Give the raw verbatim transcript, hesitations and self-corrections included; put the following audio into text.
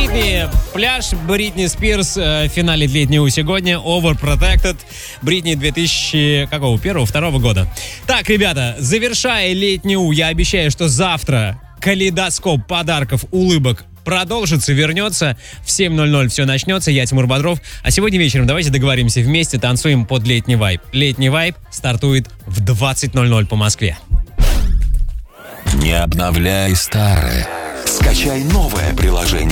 Бритни, пляж, Бритни Спирс, э, финалит летнего сегодня, Overprotected, Бритни две тысячи какого, первого, второго года. Так, ребята, завершая летнюю, я обещаю, что завтра калейдоскоп подарков, улыбок продолжится, вернется. В семь ноль ноль все начнется. Я Тимур Бодров. А сегодня вечером давайте договоримся вместе, танцуем под летний вайб. Летний вайб стартует в двадцать ноль ноль по Москве. Не обновляй старое. Скачай новое приложение.